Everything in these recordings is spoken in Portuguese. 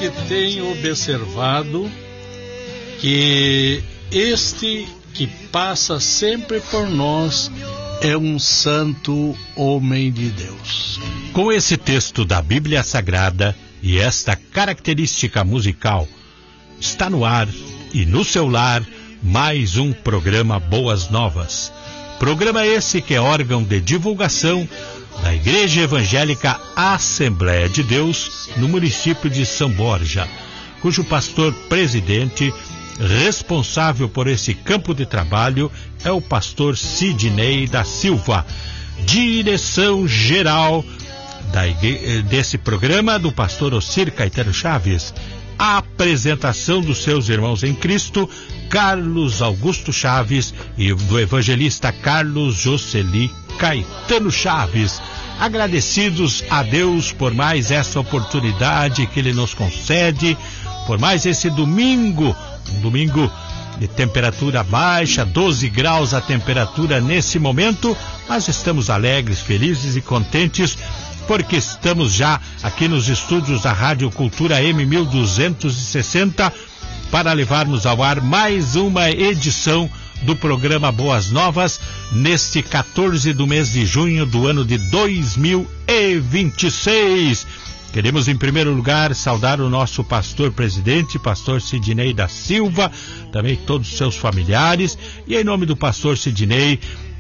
que tenho observado que este que passa sempre por nós é um santo homem de Deus. Com esse texto da Bíblia Sagrada e esta característica musical, está no ar e no seu lar mais um programa Boas Novas. Programa esse que é órgão de divulgação da Igreja Evangélica Assembleia de Deus no município de São Borja, cujo pastor presidente responsável por esse campo de trabalho é o pastor Sidney da Silva. Direção geral desse programa do pastor Ocir Caetano Chaves. A apresentação dos seus irmãos em Cristo, Carlos Augusto Chaves, e do evangelista Carlos Jocely Caetano Chaves. Agradecidos a Deus por mais essa oportunidade que Ele nos concede, por mais esse domingo, um domingo de temperatura baixa, 12 graus a temperatura nesse momento, mas estamos alegres, felizes e contentes, porque estamos já aqui nos estúdios da Rádio Cultura M1260 para levarmos ao ar mais uma edição do programa Boas Novas, neste 14 do mês de junho do ano de 2026. Queremos, em primeiro lugar, saudar o nosso pastor presidente, pastor Sidney da Silva, também todos os seus familiares, e em nome do pastor Sidney,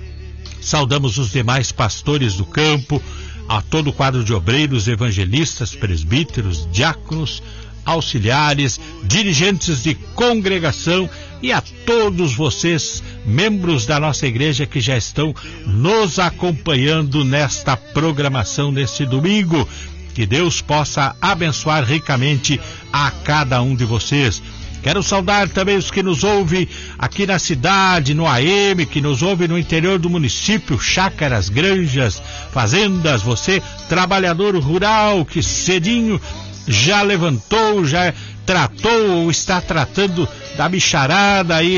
saudamos os demais pastores do campo, a todo o quadro de obreiros, evangelistas, presbíteros, diáconos, auxiliares, dirigentes de congregação e a todos vocês, membros da nossa igreja que já estão nos acompanhando nesta programação neste domingo. Que Deus possa abençoar ricamente a cada um de vocês. Quero saudar também os que nos ouvem aqui na cidade, no AM, que nos ouvem no interior do município, chácaras, granjas, fazendas. Você, trabalhador rural, que cedinho já levantou, já tratou ou está tratando da bicharada aí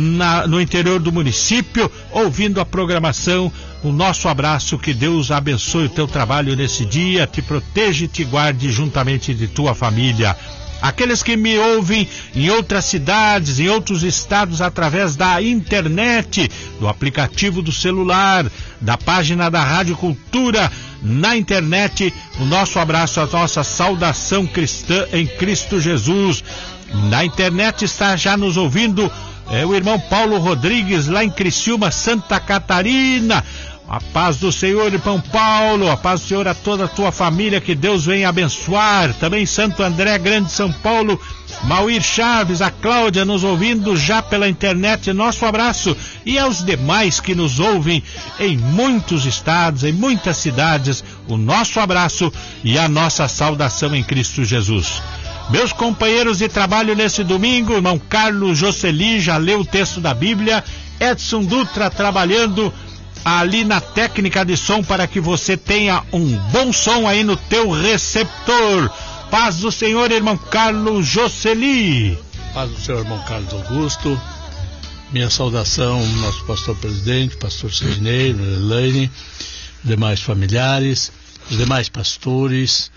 no interior do município, ouvindo a programação. O nosso abraço, que Deus abençoe o teu trabalho nesse dia, te proteja e te guarde juntamente de tua família. Aqueles que me ouvem em outras cidades, em outros estados, através da internet, do aplicativo do celular, da página da Rádio Cultura, na internet, o nosso abraço, a nossa saudação cristã em Cristo Jesus. Na internet está já nos ouvindo o irmão Paulo Rodrigues, lá em Criciúma, Santa Catarina. A paz do Senhor, irmão Paulo, a paz do Senhor a toda a tua família, que Deus venha abençoar. Também Santo André, Grande São Paulo, Mauir Chaves, a Cláudia nos ouvindo já pela internet, nosso abraço. E aos demais que nos ouvem em muitos estados, em muitas cidades, o nosso abraço e a nossa saudação em Cristo Jesus. Meus companheiros de trabalho nesse domingo, irmão Carlos Jocely já leu o texto da Bíblia, Edson Dutra trabalhando ali na técnica de som para que você tenha um bom som aí no teu receptor. Paz do Senhor, irmão Carlos Jocely. Paz do Senhor, irmão Carlos Augusto. Minha saudação, nosso pastor presidente, pastor Sidney, Elaine, demais familiares, os demais pastores,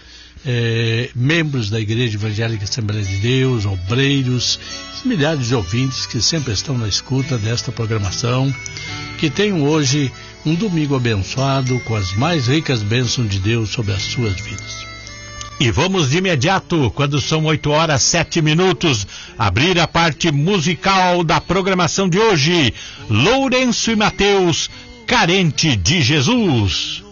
membros da Igreja Evangélica Assembleia de Deus, obreiros, milhares de ouvintes que sempre estão na escuta desta programação. Que tenham hoje um domingo abençoado com as mais ricas bênçãos de Deus sobre as suas vidas. E vamos de imediato, quando são 8h07, abrir a parte musical da programação de hoje. Lourenço e Mateus, Carente de Jesus.